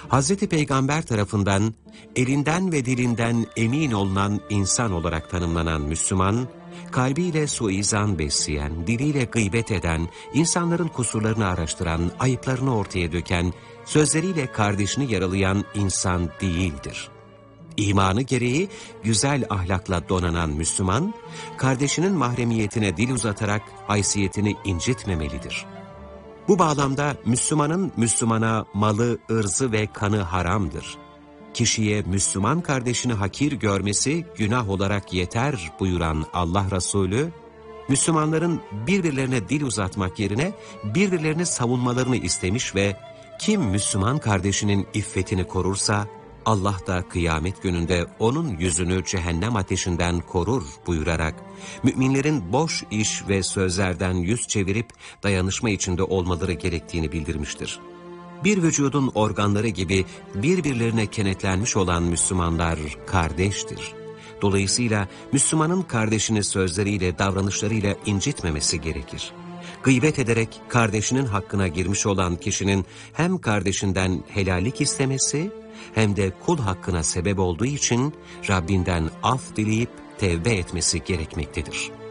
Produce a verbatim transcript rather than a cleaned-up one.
Hazreti Peygamber tarafından elinden ve dilinden emin olunan insan olarak tanımlanan Müslüman, kalbiyle suizan besleyen, diliyle gıybet eden, insanların kusurlarını araştıran, ayıplarını ortaya döken, sözleriyle kardeşini yaralayan insan değildir. İmanı gereği güzel ahlakla donanan Müslüman, kardeşinin mahremiyetine dil uzatarak haysiyetini incitmemelidir. Bu bağlamda Müslümanın Müslümana malı, ırzı ve kanı haramdır. Kişiye Müslüman kardeşini hakir görmesi günah olarak yeter buyuran Allah Resulü, Müslümanların birbirlerine dil uzatmak yerine birbirlerini savunmalarını istemiş ve kim Müslüman kardeşinin iffetini korursa, Allah da kıyamet gününde onun yüzünü cehennem ateşinden korur buyurarak, müminlerin boş iş ve sözlerden yüz çevirip dayanışma içinde olmaları gerektiğini bildirmiştir. Bir vücudun organları gibi birbirlerine kenetlenmiş olan Müslümanlar kardeştir. Dolayısıyla Müslümanın kardeşini sözleriyle, davranışlarıyla incitmemesi gerekir. Gıybet ederek kardeşinin hakkına girmiş olan kişinin hem kardeşinden helallik istemesi hem de kul hakkına sebep olduğu için Rabbinden af dileyip tevbe etmesi gerekmektedir.